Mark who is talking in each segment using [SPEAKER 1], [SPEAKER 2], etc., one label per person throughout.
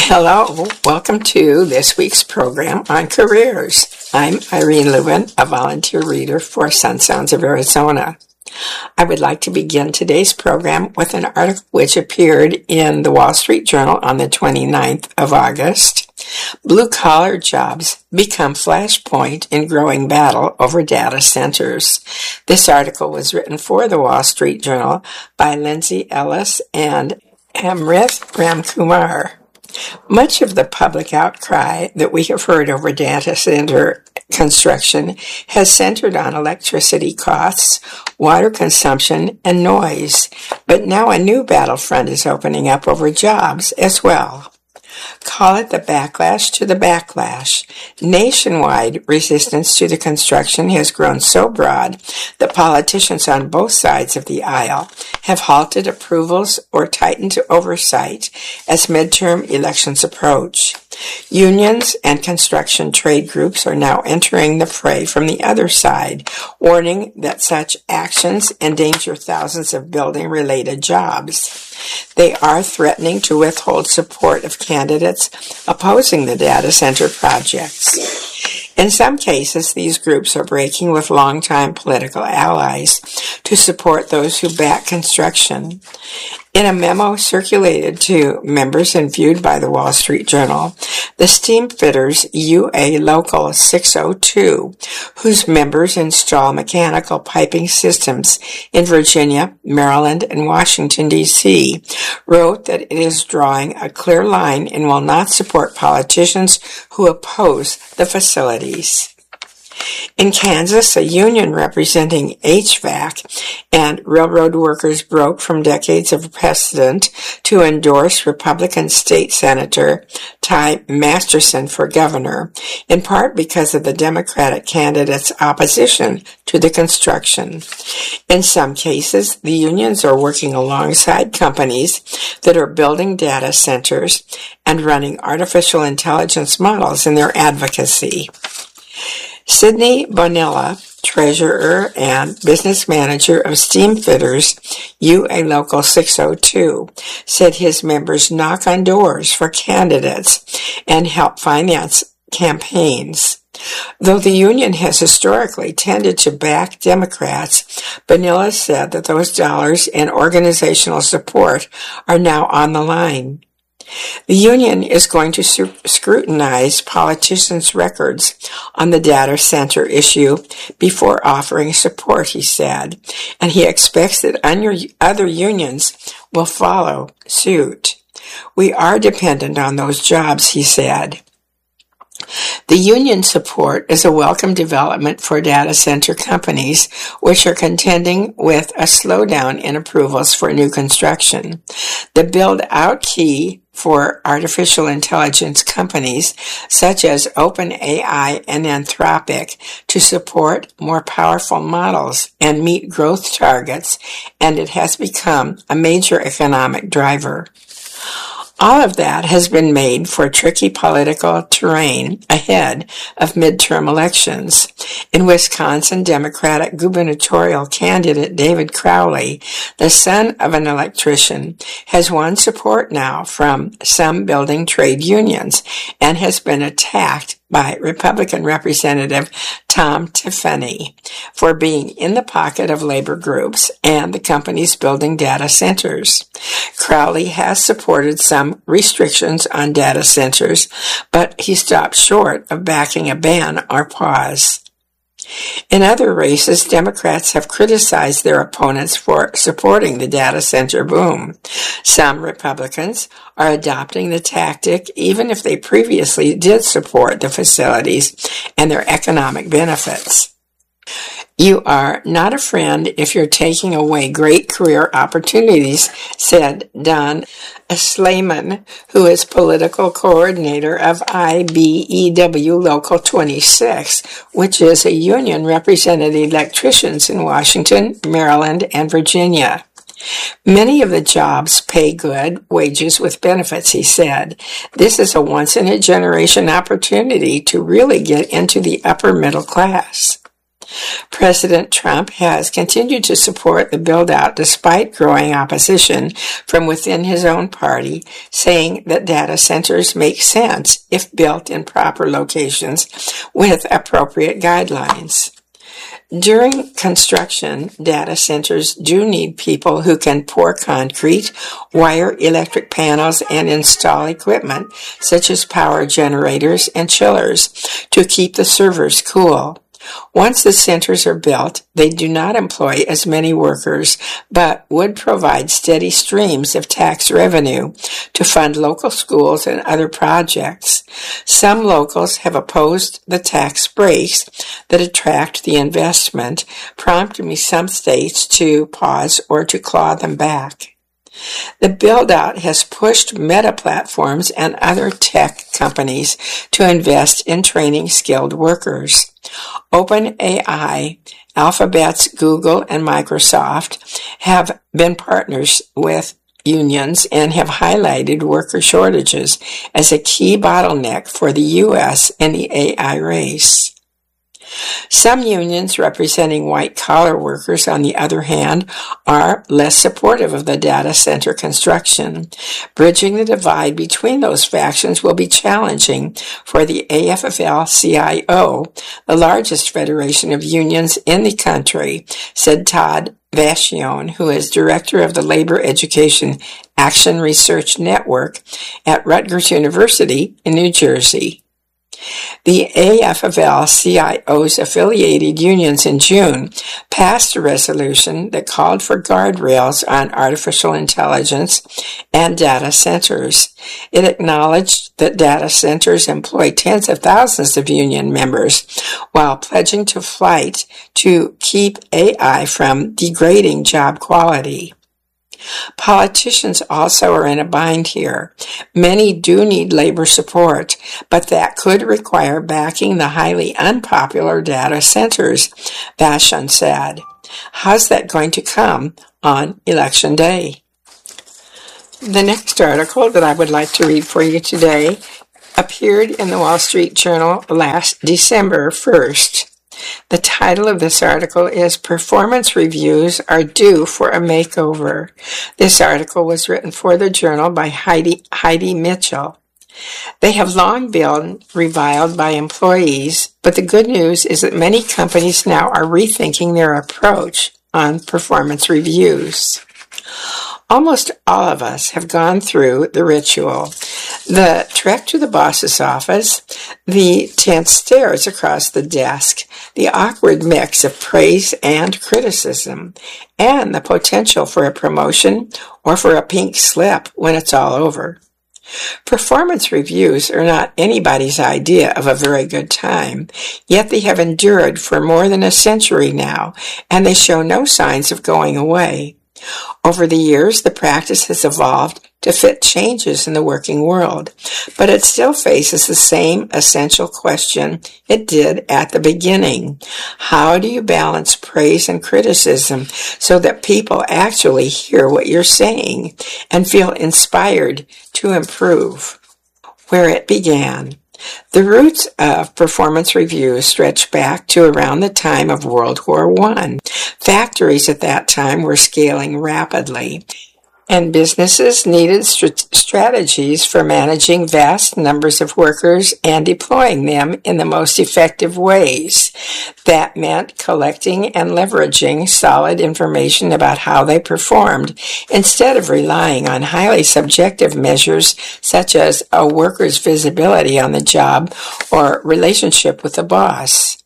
[SPEAKER 1] Hello, welcome to this week's program on careers. I'm Irene Lewin, a volunteer reader for Sun Sounds of Arizona. I would like to begin today's program with an article which appeared in the Wall Street Journal on the 29th of August. Blue-collar jobs become flashpoint in growing battle over data centers. This article was written for the Wall Street Journal by Lindsay Ellis and Amrith Ramkumar. Much of the public outcry that we have heard over data center construction has centered on electricity costs, water consumption, and noise. But now a new battlefront is opening up over jobs as well. Call it the backlash to the backlash. Nationwide resistance to the construction has grown so broad that politicians on both sides of the aisle have halted approvals or tightened oversight as midterm elections approach. Unions and construction trade groups are now entering the fray from the other side, warning that such actions endanger thousands of building-related jobs. They are threatening to withhold support of candidates opposing the data center projects. In some cases, these groups are breaking with longtime political allies to support those who back construction. In a memo circulated to members and viewed by the Wall Street Journal, the Steamfitters UA Local 602, whose members install mechanical piping systems in Virginia, Maryland, and Washington, D.C., wrote that it is drawing a clear line and will not support politicians who oppose the facilities. In Kansas, a union representing HVAC and railroad workers broke from decades of precedent to endorse Republican State Senator Ty Masterson for governor, in part because of the Democratic candidate's opposition to the construction. In some cases, the unions are working alongside companies that are building data centers and running artificial intelligence models in their advocacy. Sidney Bonilla, treasurer and business manager of Steamfitters UA Local 602, said his members knock on doors for candidates and help finance campaigns. Though the union has historically tended to back Democrats, Bonilla said that those dollars and organizational support are now on the line. The union is going to scrutinize politicians' records on the data center issue before offering support, he said, and he expects that other unions will follow suit. We are dependent on those jobs, he said. The union support is a welcome development for data center companies, which are contending with a slowdown in approvals for new construction. The build-out key for artificial intelligence companies such as OpenAI and Anthropic to support more powerful models and meet growth targets, and it has become a major economic driver. All of that has been made for tricky political terrain ahead of midterm elections. In Wisconsin, Democratic gubernatorial candidate David Crowley, the son of an electrician, has won support now from some building trade unions and has been attacked by Republican Representative Tom Tiffany for being in the pocket of labor groups and the companies building data centers. Crowley has supported some restrictions on data centers, but he stopped short of backing a ban or pause. In other races, Democrats have criticized their opponents for supporting the data center boom. Some Republicans are adopting the tactic even if they previously did support the facilities and their economic benefits. You are not a friend if you're taking away great career opportunities, said Don Slayman, who is political coordinator of IBEW Local 26, which is a union representing electricians in Washington, Maryland, and Virginia. Many of the jobs pay good wages with benefits, he said. This is a once-in-a-generation opportunity to really get into the upper middle class. President Trump has continued to support the build-out despite growing opposition from within his own party, saying that data centers make sense if built in proper locations with appropriate guidelines. During construction, data centers do need people who can pour concrete, wire electric panels, and install equipment such as power generators and chillers to keep the servers cool. Once the centers are built, they do not employ as many workers, but would provide steady streams of tax revenue to fund local schools and other projects. Some locals have opposed the tax breaks that attract the investment, prompting some states to pause or to claw them back. The build-out has pushed Meta Platforms and other tech companies to invest in training skilled workers. OpenAI, Alphabet's Google, and Microsoft have been partners with unions and have highlighted worker shortages as a key bottleneck for the U.S. in the AI race. Some unions representing white-collar workers, on the other hand, are less supportive of the data center construction. Bridging the divide between those factions will be challenging for the AFL-CIO, the largest federation of unions in the country, said Todd Vachon, who is director of the Labor Education Action Research Network at Rutgers University in New Jersey. The AFL-CIO's affiliated unions in June passed a resolution that called for guardrails on artificial intelligence and data centers. It acknowledged that data centers employ tens of thousands of union members while pledging to fight to keep AI from degrading job quality. Politicians also are in a bind here. Many do need labor support, but that could require backing the highly unpopular data centers, Vachon said. How's that going to come on Election Day? The next article that I would like to read for you today appeared in the Wall Street Journal last December 1st. The title of this article is Performance Reviews Are Due for a Makeover. This article was written for the Journal by Heidi Mitchell. They have long been reviled by employees, but the good news is that many companies now are rethinking their approach on performance reviews. Almost all of us have gone through the ritual. The trek to the boss's office, the tense stares across the desk, the awkward mix of praise and criticism, and the potential for a promotion or for a pink slip when it's all over. Performance reviews are not anybody's idea of a very good time, yet they have endured for more than a century now, and they show no signs of going away. Over the years, the practice has evolved to fit changes in the working world, but it still faces the same essential question it did at the beginning. How do you balance praise and criticism so that people actually hear what you're saying and feel inspired to improve? Where it began. The roots of performance reviews stretch back to around the time of World War I. Factories at that time were scaling rapidly, and businesses needed strategies for managing vast numbers of workers and deploying them in the most effective ways. That meant collecting and leveraging solid information about how they performed, instead of relying on highly subjective measures such as a worker's visibility on the job or relationship with the boss.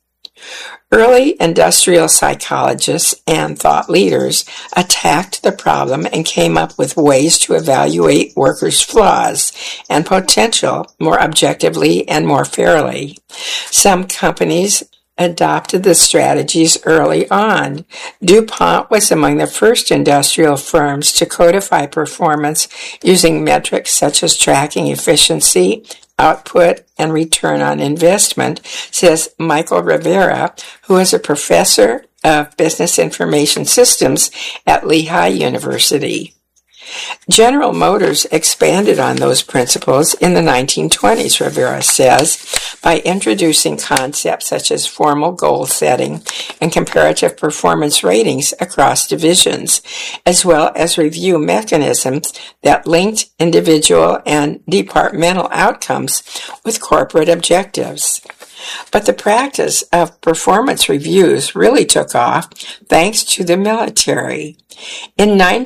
[SPEAKER 1] Early industrial psychologists and thought leaders attacked the problem and came up with ways to evaluate workers' flaws and potential more objectively and more fairly. Some companies adopted the strategies early on. DuPont was among the first industrial firms to codify performance using metrics such as tracking efficiency, output, and return on investment, says Michael Rivera, who is a professor of business information systems at Lehigh University. General Motors expanded on those principles in the 1920s, Rivera says, by introducing concepts such as formal goal setting and comparative performance ratings across divisions, as well as review mechanisms that linked individual and departmental outcomes with corporate objectives. But the practice of performance reviews really took off thanks to the military. In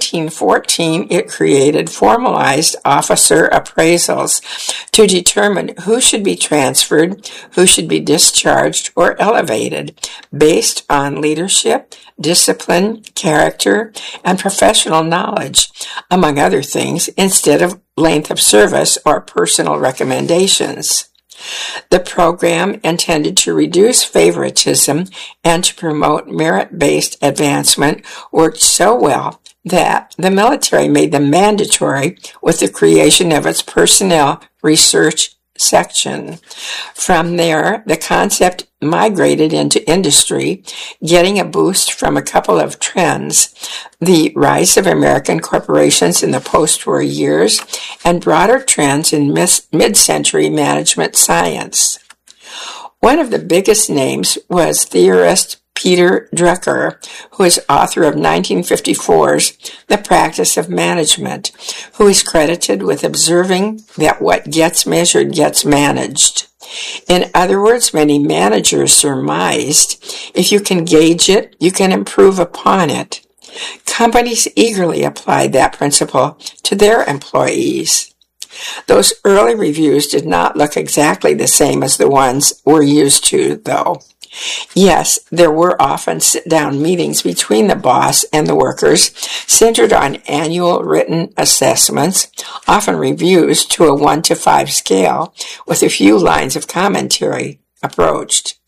[SPEAKER 1] 1914, it created formalized officer appraisals to determine who should be transferred, who should be discharged or elevated, based on leadership, discipline, character, and professional knowledge, among other things, instead of length of service or personal recommendations. The program, intended to reduce favoritism and to promote merit-based advancement, worked so well that the military made them mandatory with the creation of its personnel research section. From there, the concept migrated into industry, getting a boost from a couple of trends: the rise of American corporations in the post-war years and broader trends in mid-century management science. One of the biggest names was theorist Peter Drucker, who is author of 1954's The Practice of Management, who is credited with observing that what gets measured gets managed. In other words, many managers surmised, if you can gauge it, you can improve upon it. Companies eagerly applied that principle to their employees. Those early reviews did not look exactly the same as the ones we're used to, though. Yes, there were often sit-down meetings between the boss and the workers, centered on annual written assessments, often reviews to a 1 to 5 scale, with a few lines of commentary approached.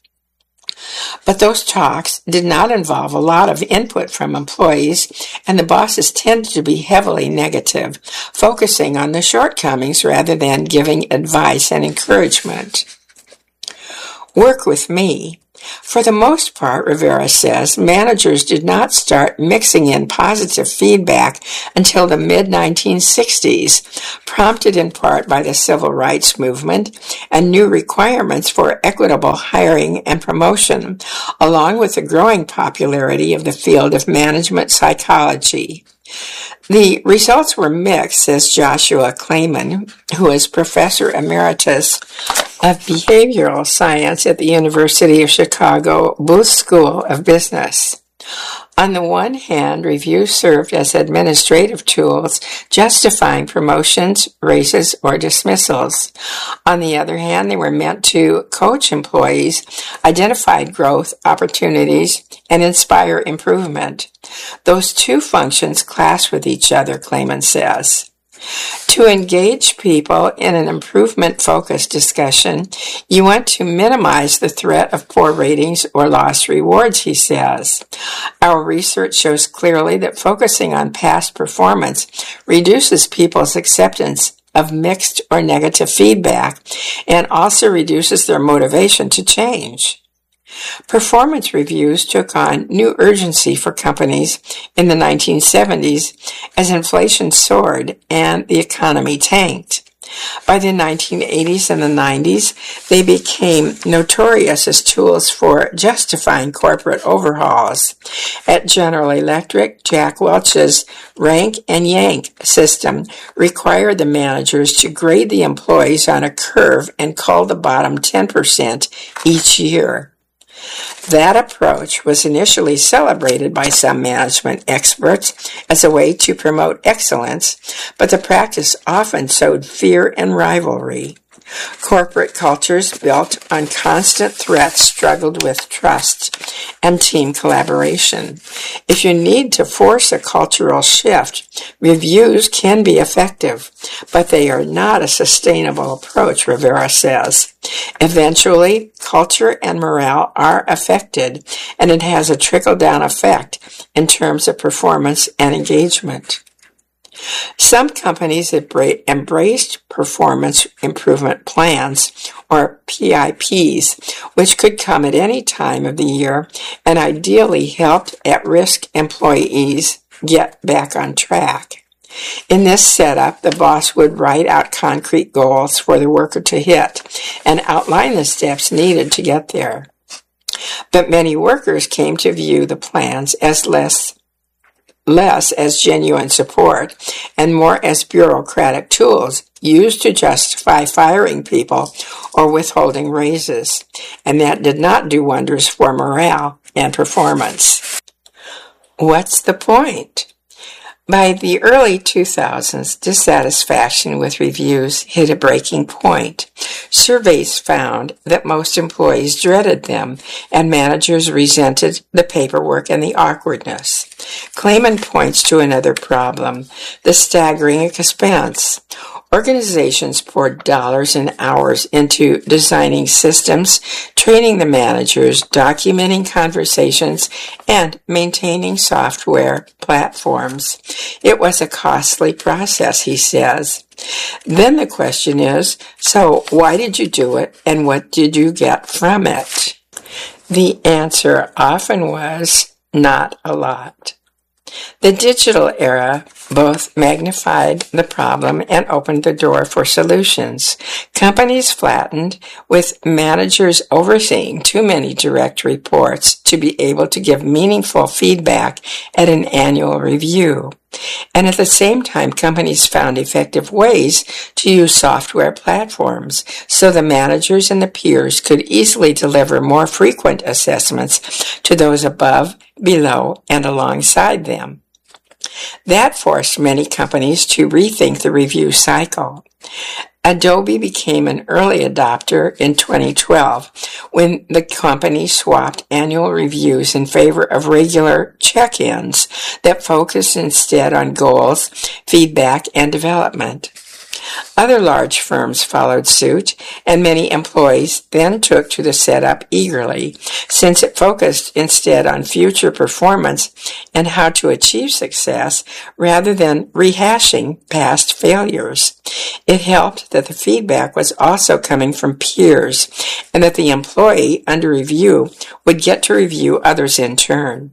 [SPEAKER 1] But those talks did not involve a lot of input from employees, and the bosses tended to be heavily negative, focusing on the shortcomings rather than giving advice and encouragement. Work with me. For the most part, Rivera says, managers did not start mixing in positive feedback until the mid-1960s, prompted in part by the civil rights movement and new requirements for equitable hiring and promotion, along with the growing popularity of the field of management psychology. The results were mixed, says Joshua Clayman, who is Professor Emeritus of Behavioral Science at the University of Chicago Booth School of Business. On the one hand, reviews served as administrative tools, justifying promotions, raises, or dismissals. On the other hand, they were meant to coach employees, identify growth opportunities, and inspire improvement. Those two functions clash with each other, Clayman says. To engage people in an improvement-focused discussion, you want to minimize the threat of poor ratings or lost rewards, he says. Our research shows clearly that focusing on past performance reduces people's acceptance of mixed or negative feedback and also reduces their motivation to change. Performance reviews took on new urgency for companies in the 1970s as inflation soared and the economy tanked. By the 1980s and the 90s, they became notorious as tools for justifying corporate overhauls. At General Electric, Jack Welch's rank and yank system required the managers to grade the employees on a curve and cull the bottom 10% each year. That approach was initially celebrated by some management experts as a way to promote excellence, but the practice often sowed fear and rivalry. Corporate cultures built on constant threats struggled with trust and team collaboration. If you need to force a cultural shift, reviews can be effective, but they are not a sustainable approach, Rivera says. Eventually, culture and morale are affected, and it has a trickle-down effect in terms of performance and engagement. Some companies embraced performance improvement plans, or PIPs, which could come at any time of the year and ideally helped at-risk employees get back on track. In this setup, the boss would write out concrete goals for the worker to hit and outline the steps needed to get there. But many workers came to view the plans as less as genuine support and more as bureaucratic tools used to justify firing people or withholding raises, and that did not do wonders for morale and performance. What's the point? By the early 2000s, dissatisfaction with reviews hit a breaking point. Surveys found that most employees dreaded them, and managers resented the paperwork and the awkwardness. Clayman points to another problem, the staggering expense. Organizations poured dollars and hours into designing systems, training the managers, documenting conversations, and maintaining software platforms. It was a costly process, he says. Then the question is, so why did you do it, and what did you get from it? The answer often was, not a lot. The digital era both magnified the problem and opened the door for solutions. Companies flattened, with managers overseeing too many direct reports to be able to give meaningful feedback at an annual review. And at the same time, companies found effective ways to use software platforms so the managers and the peers could easily deliver more frequent assessments to those above, below, and alongside them. That forced many companies to rethink the review cycle. Adobe became an early adopter in 2012 when the company swapped annual reviews in favor of regular check-ins that focused instead on goals, feedback, and development. Other large firms followed suit, and many employees then took to the setup eagerly, since it focused instead on future performance and how to achieve success rather than rehashing past failures. It helped that the feedback was also coming from peers, and that the employee under review would get to review others in turn.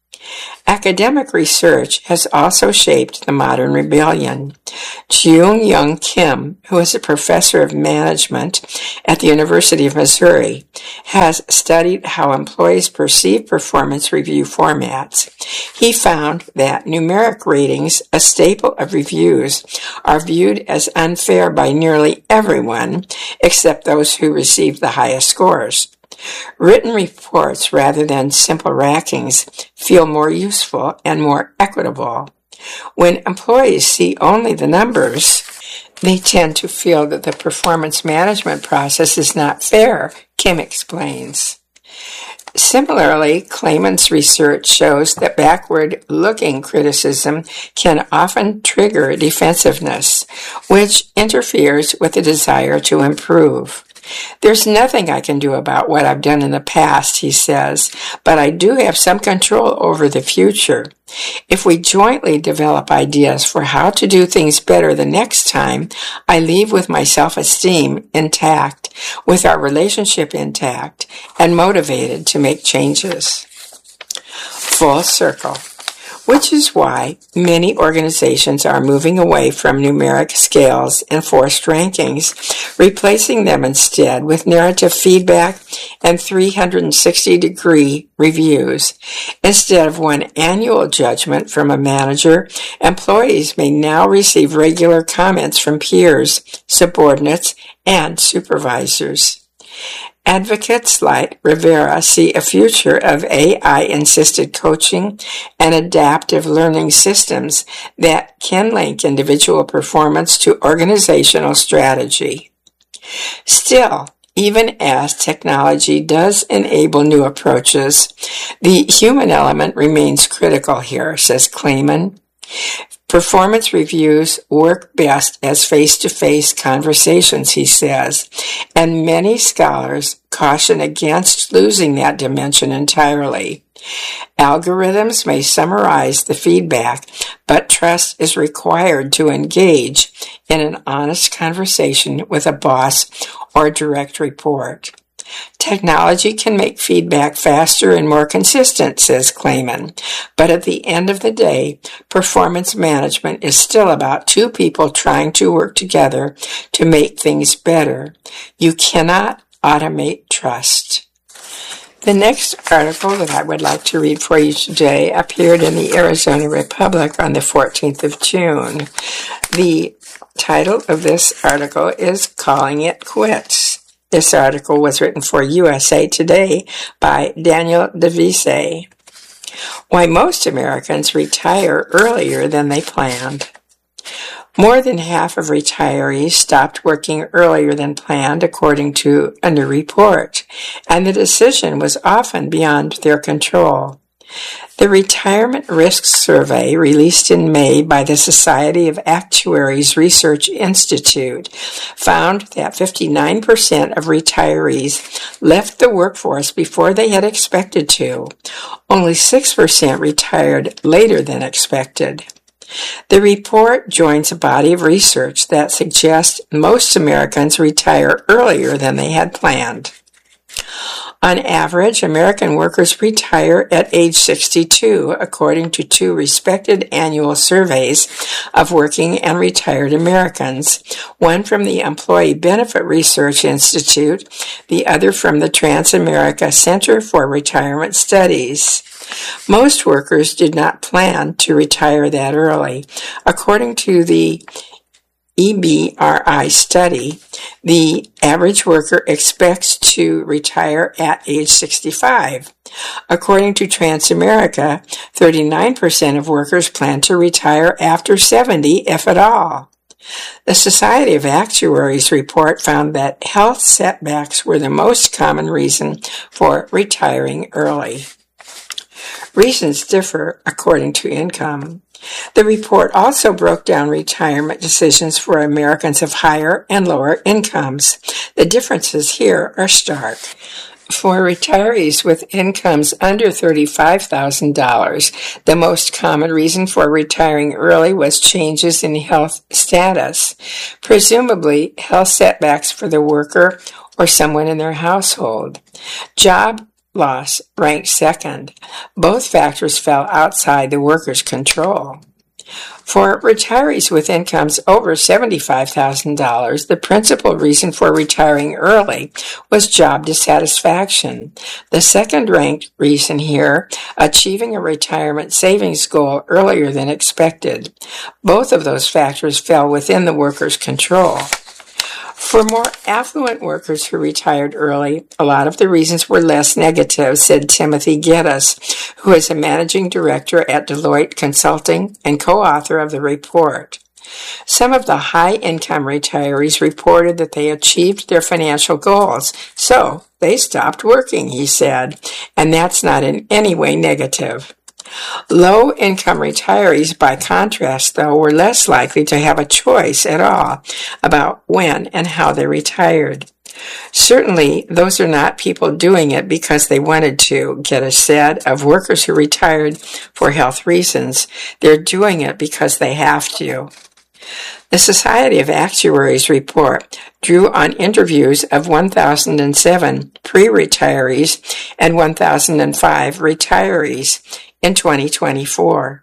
[SPEAKER 1] Academic research has also shaped the modern rebellion. Jung-Young Kim, who is a professor of management at the University of Missouri, has studied how employees perceive performance review formats. He found that numeric ratings, a staple of reviews, are viewed as unfair by nearly everyone except those who receive the highest scores. Written reports rather than simple rankings feel more useful and more equitable. When employees see only the numbers, they tend to feel that the performance management process is not fair, Kim explains. Similarly, Clayman's research shows that backward-looking criticism can often trigger defensiveness, which interferes with the desire to improve. There's nothing I can do about what I've done in the past, he says, but I do have some control over the future. If we jointly develop ideas for how to do things better the next time, I leave with my self-esteem intact, with our relationship intact, and motivated to make changes. Full circle. Which is why many organizations are moving away from numeric scales and forced rankings, replacing them instead with narrative feedback and 360-degree reviews. Instead of one annual judgment from a manager, employees may now receive regular comments from peers, subordinates, and supervisors. Advocates like Rivera see a future of AI-assisted coaching and adaptive learning systems that can link individual performance to organizational strategy. Still, even as technology does enable new approaches, the human element remains critical here, says Clayman. Performance reviews work best as face-to-face conversations, he says, and many scholars caution against losing that dimension entirely. Algorithms may summarize the feedback, but trust is required to engage in an honest conversation with a boss or direct report. Technology can make feedback faster and more consistent, says Clayman. But at the end of the day, performance management is still about two people trying to work together to make things better. You cannot automate trust. The next article that I would like to read for you today appeared in the Arizona Republic on the 14th of June. The title of this article is Calling It Quits. This article was written for USA Today by Daniel DeVise. Why most Americans retire earlier than they planned. More than half of retirees stopped working earlier than planned, according to a new report, and the decision was often beyond their control. The Retirement Risk Survey, released in May by the Society of Actuaries Research Institute, found that 59% of retirees left the workforce before they had expected to. Only 6% retired later than expected. The report joins a body of research that suggests most Americans retire earlier than they had planned. On average, American workers retire at age 62, according to two respected annual surveys of working and retired Americans, one from the Employee Benefit Research Institute, the other from the Transamerica Center for Retirement Studies. Most workers did not plan to retire that early. According to the EBRI study, the average worker expects to retire at age 65. According to Transamerica, 39% of workers plan to retire after 70, if at all. The Society of Actuaries report found that health setbacks were the most common reason for retiring early. Reasons differ according to income. The report also broke down retirement decisions for Americans of higher and lower incomes. The differences here are stark. For retirees with incomes under $35,000, the most common reason for retiring early was changes in health status, presumably health setbacks for the worker or someone in their household. Job loss ranked second. Both factors fell outside the worker's control. For retirees with incomes over $75,000, the principal reason for retiring early was job dissatisfaction. The second-ranked reason here, achieving a retirement savings goal earlier than expected. Both of those factors fell within the worker's control. For more affluent workers who retired early, a lot of the reasons were less negative, said Timothy Geddes, who is a managing director at Deloitte Consulting and co-author of the report. Some of the high-income retirees reported that they achieved their financial goals, so they stopped working, he said, and that's not in any way negative. Low-income retirees, by contrast, though, were less likely to have a choice at all about when and how they retired. Certainly, those are not people doing it because they wanted to, Geddes said, of workers who retired for health reasons. They're doing it because they have to. The Society of Actuaries report drew on interviews of 1,007 pre-retirees and 1,005 retirees in 2024.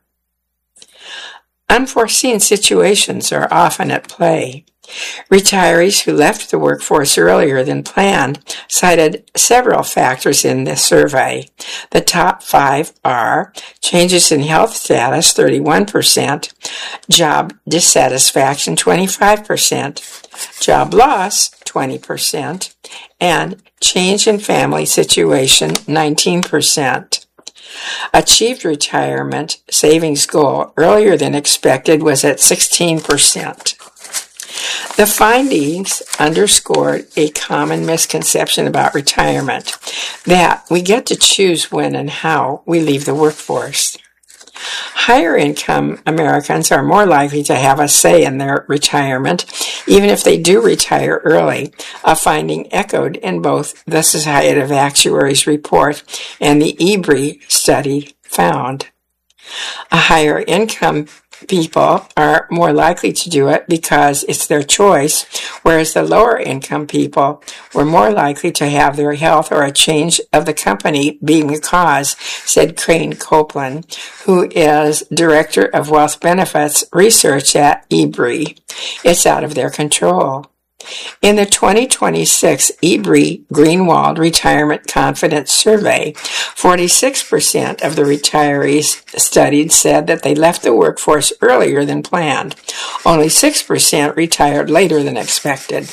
[SPEAKER 1] Unforeseen situations are often at play. Retirees who left the workforce earlier than planned cited several factors in this survey. The top 5 are changes in health status, 31%, job dissatisfaction, 25%, job loss, 20%, and change in family situation, 19%. Achieved retirement savings goal earlier than expected was at 16%. The findings underscored a common misconception about retirement, that we get to choose when and how we leave the workforce. Higher income Americans are more likely to have a say in their retirement, even if they do retire early, a finding echoed in both the Society of Actuaries report and the EBRI study found. A higher income people are more likely to do it because it's their choice, whereas the lower income people were more likely to have their health or a change of the company being the cause, said Crane Copeland, who is Director of Wealth Benefits Research at eBree. It's out of their control. In the 2026 eBree Greenwald Retirement Confidence Survey, 46% of the retirees studied said that they left the workforce earlier than planned. Only 6% retired later than expected.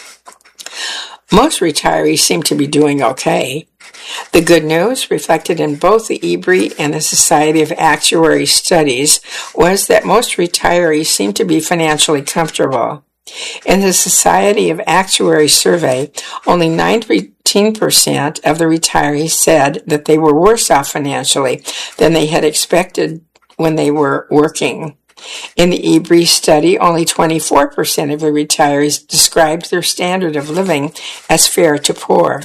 [SPEAKER 1] Most retirees seem to be doing okay. The good news, reflected in both the eBree and the Society of Actuaries studies, was that most retirees seem to be financially comfortable. In the Society of Actuaries survey, only 19% of the retirees said that they were worse off financially than they had expected when they were working. In the eBree study, only 24% of the retirees described their standard of living as fair to poor.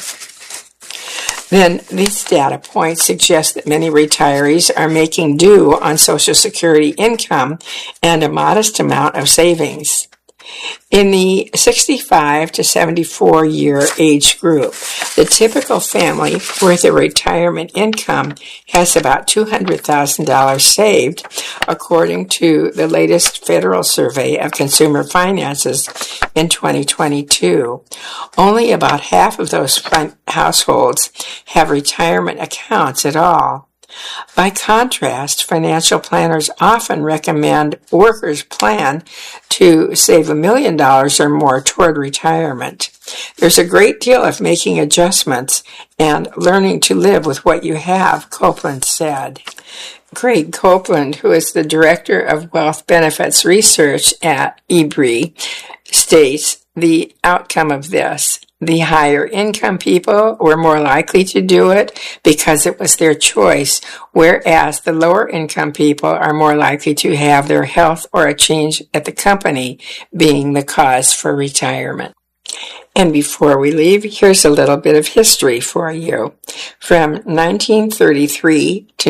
[SPEAKER 1] Then these data points suggest that many retirees are making do on Social Security income and a modest amount of savings. In the 65 to 74 year age group, the typical family with a retirement income has about $200,000 saved, according to the latest federal survey of consumer finances in 2022. Only about half of those households have retirement accounts at all. By contrast, financial planners often recommend workers plan to save $1 million or more toward retirement. There's a great deal of making adjustments and learning to live with what you have, Copeland said. Craig Copeland, who is the Director of Wealth Benefits Research at eBree, states the outcome of this. The higher income people were more likely to do it because it was their choice, whereas the lower income people are more likely to have their health or a change at the company being the cause for retirement. And before we leave, here's a little bit of history for you. From 1933 to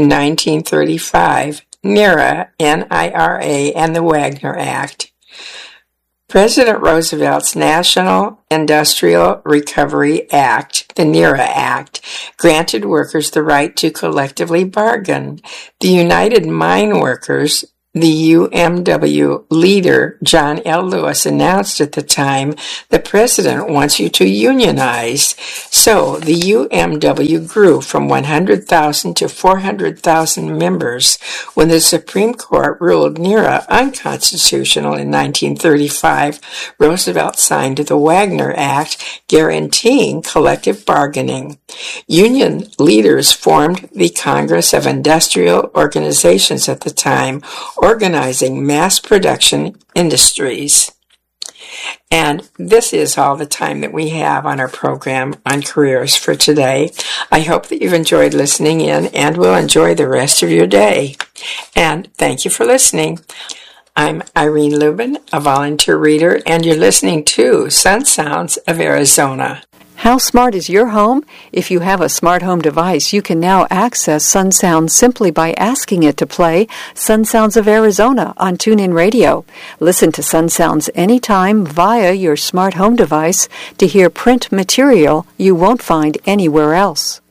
[SPEAKER 1] 1935, NIRA, N-I-R-A, and the Wagner Act. President Roosevelt's National Industrial Recovery Act, the NIRA Act, granted workers the right to collectively bargain. The United Mine Workers, the UMW leader, John L. Lewis, announced at the time, "The president wants you to unionize." So the UMW grew from 100,000 to 400,000 members when the Supreme Court ruled NIRA unconstitutional in 1935. Roosevelt signed the Wagner Act, guaranteeing collective bargaining. Union leaders formed the Congress of Industrial Organizations at the time, organizing mass production industries. And this is all the time that we have on our program on careers for today. I hope that you've enjoyed listening in and will enjoy the rest of your day. And thank you for listening. I'm Irene Lubin, a volunteer reader, and you're listening to Sun Sounds of Arizona.
[SPEAKER 2] How smart is your home? If you have a smart home device, you can now access Sun Sounds simply by asking it to play Sun Sounds of Arizona on TuneIn Radio. Listen to Sun Sounds anytime via your smart home device to hear print material you won't find anywhere else.